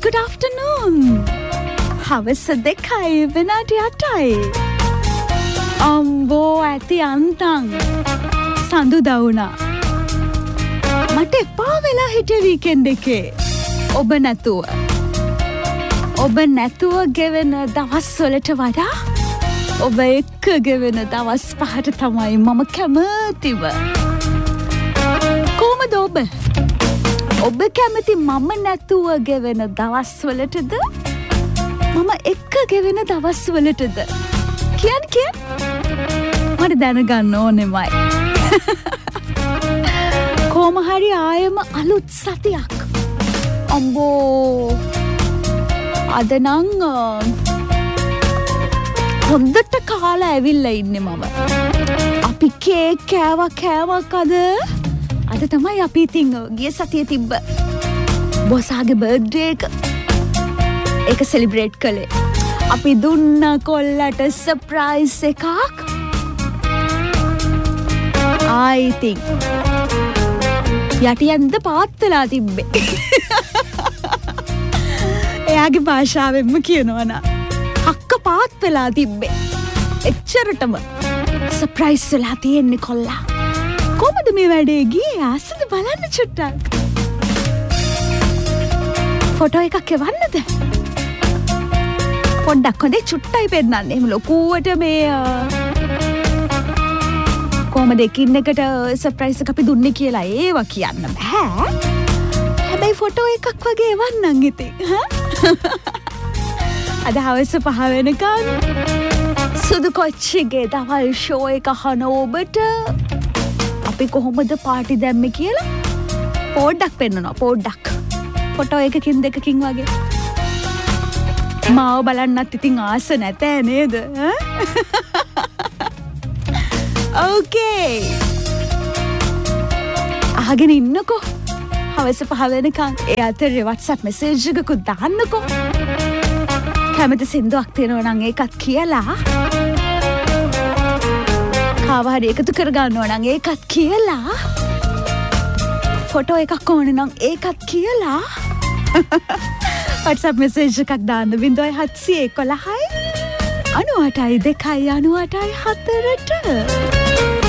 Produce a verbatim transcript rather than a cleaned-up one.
good afternoon. හවස දෙකයි විනාඩි අටයි. අම්බෝ ඇති අන්තං සඳු දවුණා. මට එපා වෙලා හිටිය වීකෙන්ඩ් එකේ. ඔබ නැතුව. ඔබ නැතුව ගෙවෙන දවස් වලට වඩා ඔබ එක්ක ගෙවෙන දවස් පහට තමයි මම කැමතිව. කොහොමද ඔබ? ඔබ කැමති මම නැතුව ගෙවෙන දවස් වලටද? මම එක්ක ගෙවෙන දවස් වලටද? කියන්න කියන්න. මට දැනගන්න ඕනෙමයි. කොහොම හරි ආයෙම අලුත් සතියක්. අම්බෝ අද නං හොඳට කාලා ඇවිල්ලා ඉන්නේ මම. අපි කේක් කෑවා කෑවක් අද. අද තමයි අපි ඉතින් ගිය සතියේ තිබ්බ බොසාගේ බර්ත්ඩේ එක. ඒක සෙලිබ්‍රේට් කළේ. අපි දුන්න කොල්ලට සර්ප්‍රයිස් එකක්. I think යටියෙන්ද පාත් වෙලා තිබ්බේ. එයාගේ භාෂාවෙන්ම කියනවා නම් හක්ක පාත් වෙලා තිබ්බේ. එච්චරටම සර්ප්‍රයිස් වෙලා තියෙන්නේ කොල්ලා. කොහොමද මේ වැඩේ ගියේ? ආසද බලන්න චුට්ටක්. ෆොටෝ එකක් එවන්නද? පොඩ්ඩක් හොඳේ චුට්ටයි පෙන්නන්න. එහෙම ලොකුවට මේ කොහමද එකින් එකට සර්ප්‍රයිස් එක අපි දුන්නේ කියලා ඒවා කියන්න බෑ. හැබැයි ෆොටෝ එකක් වගේ එවන්නම් ඉතින්. අද හවස පහ වෙනකන් සුදු කොච්චිගේ දවල් ෂෝ එක අහන ඔබට අපි කොහොමද පාටි දැම්මේ කියලා පොඩ්ඩක් පෙන්නනවා. පොඩ්ඩක් ෆොටෝ එකකින් දෙකකින් වගේ. මාව බලන්නත් ඉතින් ආස නැතෑ නේද? ඕකේ. අහගෙන ඉන්නකෝ. හවස පහ වෙනකන් ඒ අතරේ WhatsApp message එකකුත් දාන්නකෝ. කැමති සින්දුවක් තියෙනවා නම් ඒකත් කියලා. කාව හරි එකතු කරගන්නවා නම් ඒකත් කියලා. ෆොටෝ එකක් ඕනේ නම් ඒකත් කියලා. WhatsApp message එකක් දාන්න බිංදුවයි හත්සිය එකොළහයි අනූ අටයි දෙකයි අනූ අටයි හතරට.